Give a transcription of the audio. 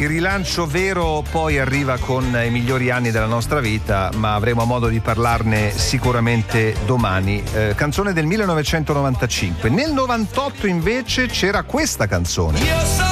Il rilancio vero poi arriva con i migliori anni della nostra vita, ma avremo modo di parlarne sicuramente domani. Canzone del 1995. Nel 98 invece c'era questa canzone.